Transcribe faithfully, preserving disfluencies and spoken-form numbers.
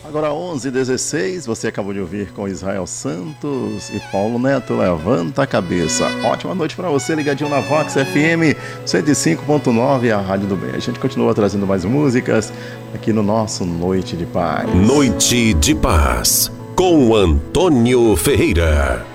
Agora onze e dezesseis, você acabou de ouvir com Israel Santos e Paulo Neto, Levanta a Cabeça. Ótima noite para você, ligadinho na Vox F M cento e cinco ponto nove, a Rádio do Bem. A gente continua trazendo mais músicas aqui no nosso Noite de Paz. Noite de Paz, com Antônio Ferreira.